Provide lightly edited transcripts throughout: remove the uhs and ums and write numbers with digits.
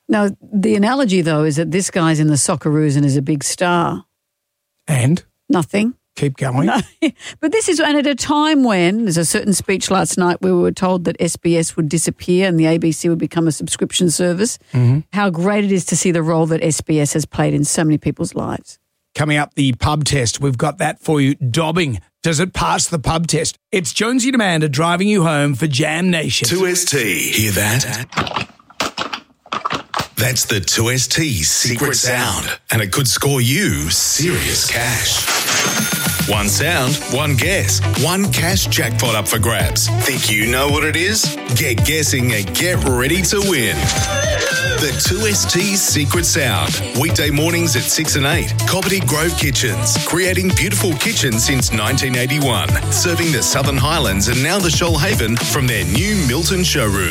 Now, the analogy, though, is that this guy's in the Socceroos and is a big star. And? Nothing. Keep going. No. But this is, and at a time when there's a certain speech last night where we were told that SBS would disappear and the ABC would become a subscription service, how great it is to see the role that SBS has played in so many people's lives. Coming up, the pub test. We've got that for you. Dobbing. Does it pass the pub test? It's Jonesy and Amanda driving you home for Jam Nation. 2ST. Hear that? That's the 2ST secret sound. And it could score you serious cash. One sound, one guess, one cash jackpot up for grabs. Think you know what it is? Get guessing and get ready to win. The 2ST Secret Sound. Weekday mornings at 6 and 8. Coppity Grove Kitchens. Creating beautiful kitchens since 1981. Serving the Southern Highlands and now the Shoalhaven from their new Milton showroom.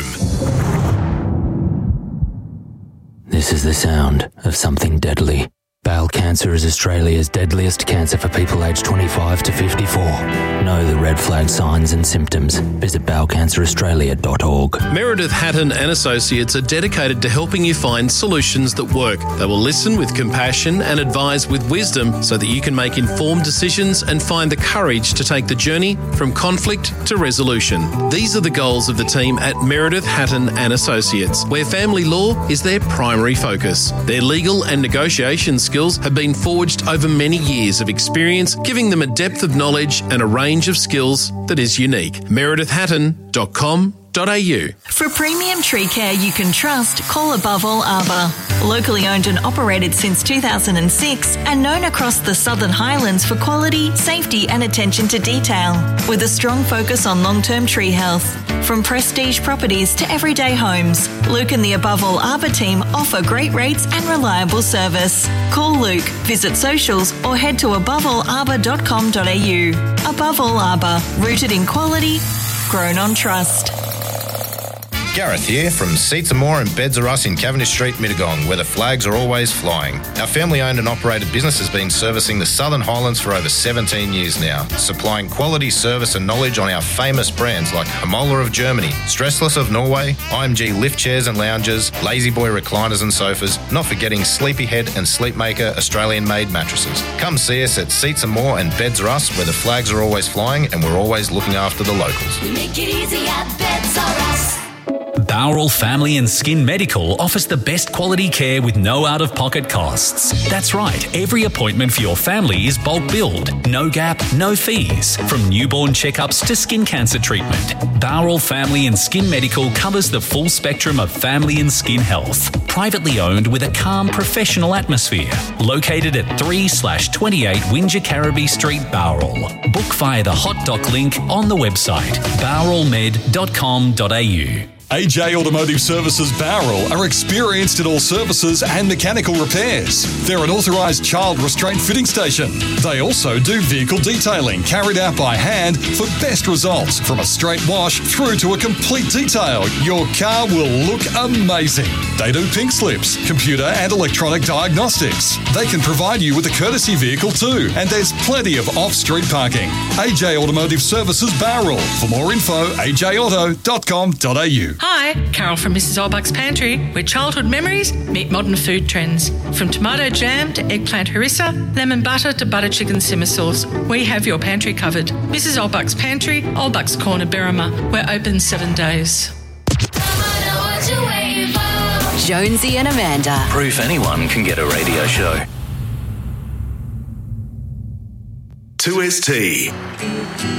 This is the sound of something deadly. Bowel cancer is Australia's deadliest cancer for people aged 25 to 54. Know the red flag signs and symptoms. Visit bowelcanceraustralia.org. Meredith Hatton and Associates are dedicated to helping you find solutions that work. They will listen with compassion and advise with wisdom so that you can make informed decisions and find the courage to take the journey from conflict to resolution. These are the goals of the team at Meredith Hatton and Associates, where family law is their primary focus. Their legal and negotiation skills have been forged over many years of experience, giving them a depth of knowledge and a range of skills that is unique. meredithhatton.com.au. For premium tree care you can trust, call Above All Arbour. Locally owned and operated since 2006 and known across the Southern Highlands for quality, safety and attention to detail. With a strong focus on long-term tree health. From prestige properties to everyday homes, Luke and the Above All Arbour team offer great rates and reliable service. Call Luke, visit socials or head to aboveallarbour.com.au. Above All Arbour, rooted in quality, grown on trust. Gareth here from Seats and More and Beds Are Us in Cavendish Street, Mittagong, where the flags are always flying. Our family-owned and operated business has been servicing the Southern Highlands for over 17 years now, supplying quality service and knowledge on our famous brands like Hamola of Germany, Stressless of Norway, IMG lift chairs and lounges, Lazy Boy recliners and sofas, not forgetting Sleepyhead and Sleepmaker Australian-made mattresses. Come see us at Seats and More and Beds Are Us, where the flags are always flying and we're always looking after the locals. We make it easy at Beds Are Us. Bowral Family and Skin Medical offers the best quality care with no out-of-pocket costs. That's right, every appointment for your family is bulk billed. No gap, no fees. From newborn checkups to skin cancer treatment, Bowral Family and Skin Medical covers the full spectrum of family and skin health. Privately owned with a calm, professional atmosphere. Located at 3/28 Windsor Carraby Street, Bowral. Book via the hot doc link on the website, bowralmed.com.au. AJ Automotive Services Bowral are experienced in all services and mechanical repairs. They're an authorised child restraint fitting station. They also do vehicle detailing carried out by hand for best results. From a straight wash through to a complete detail, your car will look amazing. They do pink slips, computer and electronic diagnostics. They can provide you with a courtesy vehicle too, and there's plenty of off-street parking. AJ Automotive Services Bowral. For more info, ajauto.com.au. Hi, Carol from Mrs. Olbuck's Pantry, where childhood memories meet modern food trends. From tomato jam to eggplant harissa, lemon butter to butter chicken simmer sauce, we have your pantry covered. Mrs. Olbuck's Pantry, Olbuck's Corner, Berrima. We're open 7 days. Jonesy and Amanda. Proof anyone can get a radio show. 2ST.